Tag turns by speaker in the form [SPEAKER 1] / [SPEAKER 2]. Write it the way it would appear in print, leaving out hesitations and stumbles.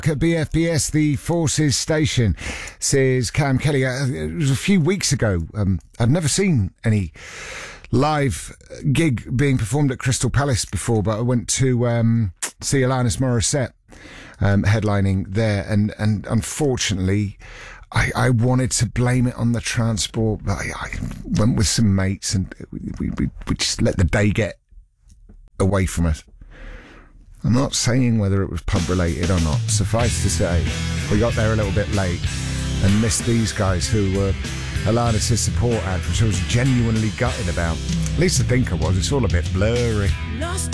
[SPEAKER 1] At BFBS, the Forces Station, says Cam Kelly. It was a few weeks ago. I'd never seen any live gig being performed at Crystal Palace before, but I went to see Alanis Morissette headlining there, and unfortunately I wanted to blame it on the transport, but I went with some mates and we just let the day get away from us. I'm not saying whether it was pub related or not. Suffice to say, we got there a little bit late and missed these guys who were Alanis' support act, which I was genuinely gutted about. At least I think I was. It's all a bit blurry.